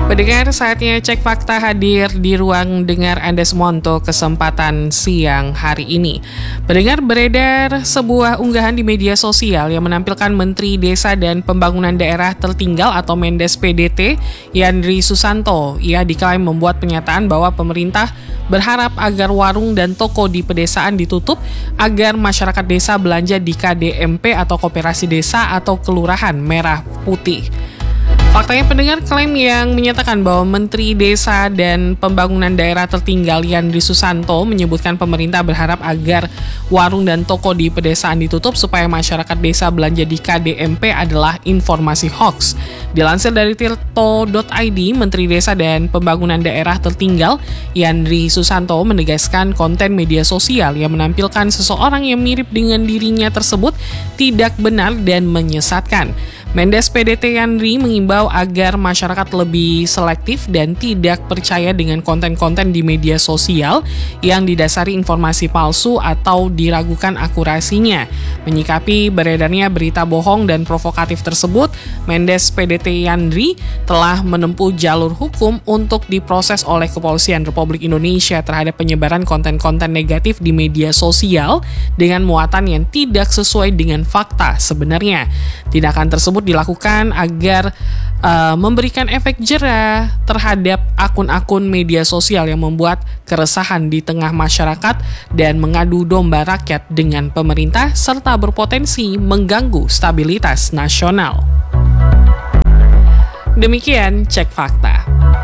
Pendengar, saatnya Cek Fakta hadir di ruang dengar Anda semua untuk kesempatan siang hari ini. Pendengar, beredar sebuah unggahan di media sosial yang menampilkan Menteri Desa dan Pembangunan Daerah Tertinggal atau Mendes PDT, Yandri Susanto. Ia diklaim membuat pernyataan bahwa pemerintah berharap agar warung dan toko di pedesaan ditutup agar masyarakat desa belanja di KDMP atau Koperasi Desa atau Kelurahan Merah Putih. Faktanya, pendengar, klaim yang menyatakan bahwa Menteri Desa dan Pembangunan Daerah Tertinggal Yandri Susanto menyebutkan pemerintah berharap agar warung dan toko di pedesaan ditutup supaya masyarakat desa belanja di KDMP adalah informasi hoax. Dilansir dari tirto.id, Menteri Desa dan Pembangunan Daerah Tertinggal Yandri Susanto menegaskan konten media sosial yang menampilkan seseorang yang mirip dengan dirinya tersebut tidak benar dan menyesatkan. Mendes PDT Yandri mengimbau agar masyarakat lebih selektif dan tidak percaya dengan konten-konten di media sosial yang didasari informasi palsu atau diragukan akurasinya. Menyikapi beredarnya berita bohong dan provokatif tersebut, Mendes PDT Yandri telah menempuh jalur hukum untuk diproses oleh Kepolisian Republik Indonesia terhadap penyebaran konten-konten negatif di media sosial dengan muatan yang tidak sesuai dengan fakta sebenarnya. Tindakan tersebut dilakukan agar memberikan efek jera terhadap akun-akun media sosial yang membuat keresahan di tengah masyarakat dan mengadu domba rakyat dengan pemerintah serta berpotensi mengganggu stabilitas nasional. Demikian Cek Fakta.